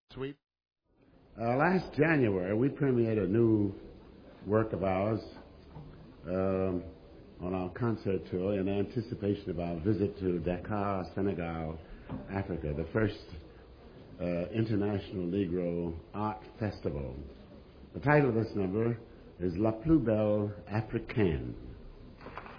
Sweet. Last January, we premiered a new work of ours on our concert tour in anticipation of our visit to Dakar, Senegal, Africa, the first International Negro Art Festival. The title of this number is La Plus Belle Africaine.